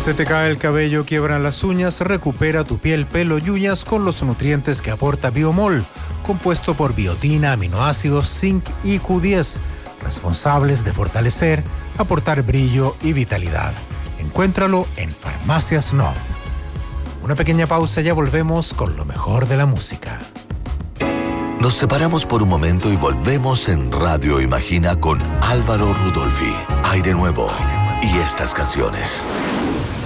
Se te cae el cabello, quiebran las uñas, recupera tu piel, pelo y uñas con los nutrientes que aporta Biomol, compuesto por biotina, aminoácidos, zinc y Q10, responsables de fortalecer, aportar brillo y vitalidad. Encuéntralo en Farmacias No. Una pequeña pausa, ya volvemos con lo mejor de la música. Nos separamos por un momento y volvemos en Radio Imagina con Álvaro Rudolphy. Aire nuevo y estas canciones.